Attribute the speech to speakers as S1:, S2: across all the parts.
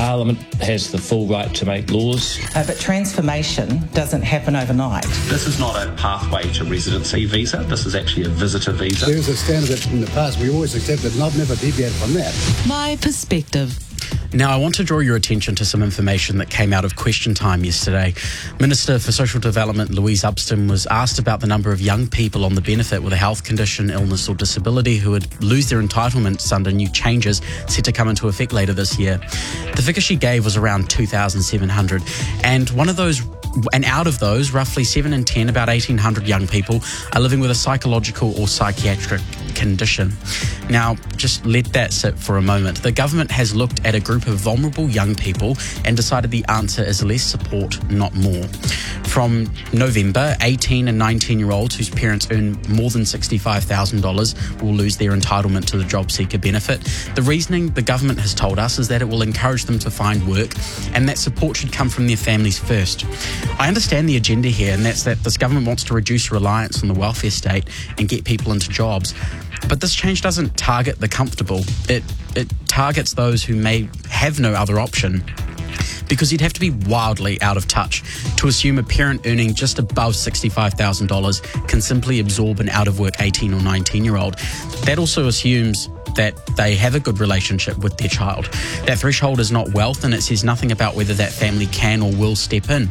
S1: Parliament has the full right to make laws.
S2: But transformation doesn't happen overnight.
S3: This is not a pathway to residency visa. This is actually a visitor visa.
S4: There's a standard that in the past we always accepted, and I've never deviated from that.
S5: My perspective.
S6: Now, I want to draw your attention to some information that came out of Question Time yesterday. Minister for Social Development Louise Upston was asked about the number of young people on the benefit with a health condition, illness or disability who would lose their entitlements under new changes set to come into effect later this year. The figure she gave was around 2,700, and out of those, roughly 7 in 10, about 1,800 young people, are living with a psychological or psychiatric condition. Now, just let that sit for a moment. The government has looked at a group of vulnerable young people and decided the answer is less support, not more. From November, 18 and 19-year-olds whose parents earn more than $65,000 will lose their entitlement to the job seeker benefit. The reasoning the government has told us is that it will encourage them to find work and that support should come from their families first. I understand the agenda here, and that's that this government wants to reduce reliance on the welfare state and get people into jobs. But this change doesn't target the comfortable. It targets those who may have no other option. Because you'd have to be wildly out of touch to assume a parent earning just above $65,000 can simply absorb an out-of-work 18 or 19-year-old. That also assumes that they have a good relationship with their child. That threshold is not wealth, and it says nothing about whether that family can or will step in.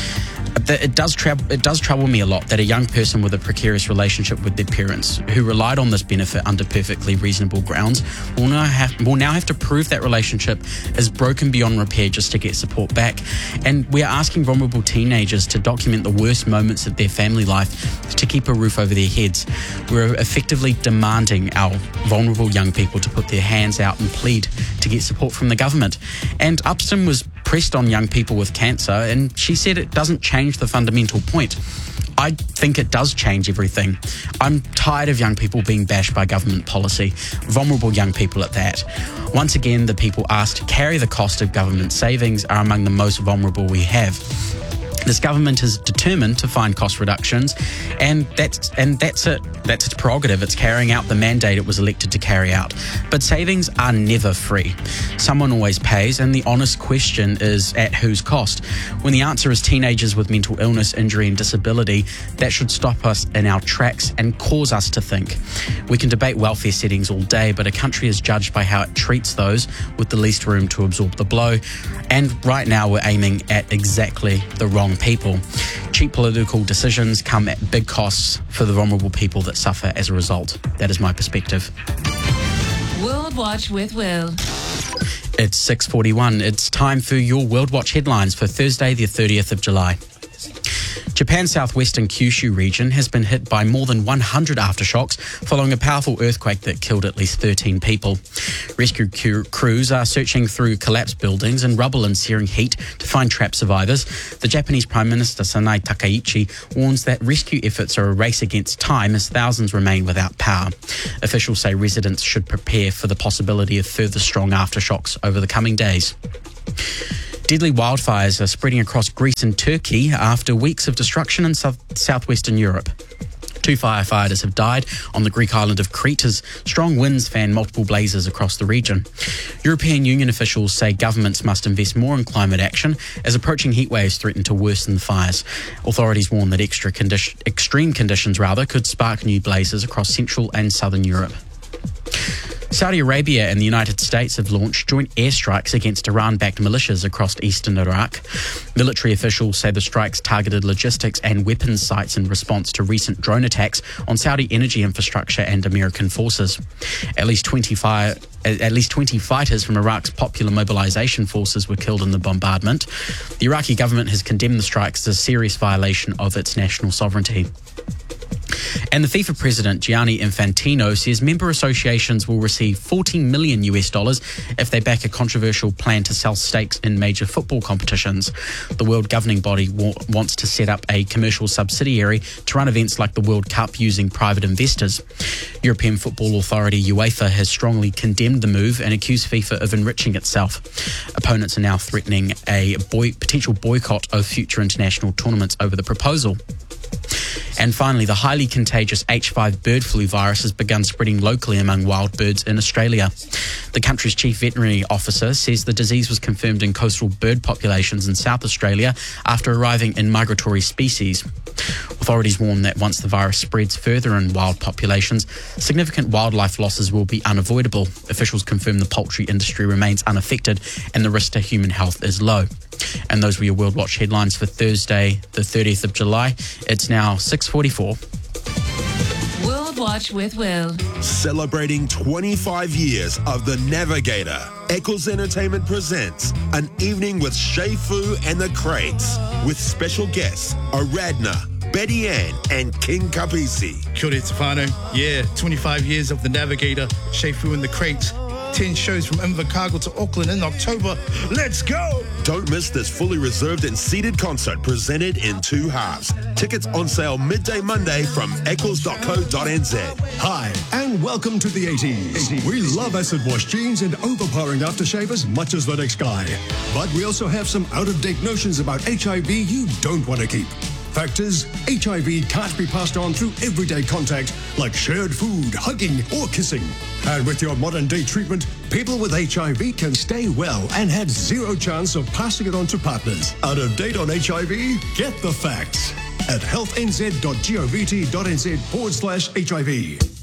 S6: It does trouble me a lot that a young person with a precarious relationship with their parents who relied on this benefit under perfectly reasonable grounds will now have to prove that relationship is broken beyond repair just to get support back. And we are asking vulnerable teenagers to document the worst moments of their family life to keep a roof over their heads. We're effectively demanding our vulnerable young people to put their hands out and plead to get support from the government. And Upston was pressed on young people with cancer, and she said it doesn't change the fundamental point. I think it does change everything. I'm tired of young people being bashed by government policy, vulnerable young people at that. Once again, the people asked to carry the cost of government savings are among the most vulnerable we have. This government is determined to find cost reductions, and that's it. That's its prerogative. It's carrying out the mandate it was elected to carry out. But savings are never free. Someone always pays, and the honest question is at whose cost? When the answer is teenagers with mental illness, injury and disability, that should stop us in our tracks and cause us to think. We can debate welfare settings all day, but a country is judged by how it treats those with the least room to absorb the blow. And right now we're aiming at exactly the wrong people. Cheap political decisions come at big costs for the vulnerable people that suffer as a result. That is my perspective.
S5: World Watch with Will.
S6: It's 6:41. It's time for your World Watch headlines for Thursday, the 30th of July. Japan's southwestern Kyushu region has been hit by more than 100 aftershocks following a powerful earthquake that killed at least 13 people. Rescue crews are searching through collapsed buildings and rubble and searing heat to find trapped survivors. The Japanese Prime Minister Sanae Takaichi warns that rescue efforts are a race against time as thousands remain without power. Officials say residents should prepare for the possibility of further strong aftershocks over the coming days. Deadly wildfires are spreading across Greece and Turkey after weeks of destruction in southwestern Europe. 2 firefighters have died on the Greek island of Crete as strong winds fan multiple blazes across the region. European Union officials say governments must invest more in climate action as approaching heat waves threaten to worsen the fires. Authorities warn that extreme conditions could spark new blazes across Central and Southern Europe. Saudi Arabia and the United States have launched joint airstrikes against Iran-backed militias across eastern Iraq. Military officials say the strikes targeted logistics and weapons sites in response to recent drone attacks on Saudi energy infrastructure and American forces. At least 20 fighters from Iraq's Popular Mobilization Forces were killed in the bombardment. The Iraqi government has condemned the strikes as a serious violation of its national sovereignty. And the FIFA president, Gianni Infantino, says member associations will receive $14 million if they back a controversial plan to sell stakes in major football competitions. The world governing body wants to set up a commercial subsidiary to run events like the World Cup using private investors. European Football Authority UEFA has strongly condemned the move and accused FIFA of enriching itself. Opponents are now threatening a potential boycott of future international tournaments over the proposal. And finally, the highly contagious H5 bird flu virus has begun spreading locally among wild birds in Australia. The country's chief veterinary officer says the disease was confirmed in coastal bird populations in South Australia after arriving in migratory species. Authorities warn that once the virus spreads further in wild populations, significant wildlife losses will be unavoidable. Officials confirm the poultry industry remains unaffected and the risk to human health is low. And those were your World Watch headlines for Thursday, the 30th of July. It's now 6:44.
S5: World Watch with Will.
S7: Celebrating 25 years of The Navigator, Eccles Entertainment presents an evening with Shea Fu and the Crates, with special guests Aradna, Betty Ann, and King Kapisi.
S8: Kia ora te whānau. Yeah, 25 years of The Navigator, Shea Fu and the Crates. 10 shows from Invercargill to Auckland in October. Let's go!
S7: Don't miss this fully reserved and seated concert presented in 2 halves. Tickets on sale midday Monday from eccles.co.nz.
S9: Hi, and welcome to the 80s. We love acid wash jeans and overpowering aftershave as much as the next guy. But we also have some out-of-date notions about HIV you don't want to keep. Fact is, HIV can't be passed on through everyday contact like shared food, hugging, or kissing. And with your modern-day treatment, people with HIV can stay well and have zero chance of passing it on to partners. Out of date on HIV? Get the facts at healthnz.govt.nz/HIV.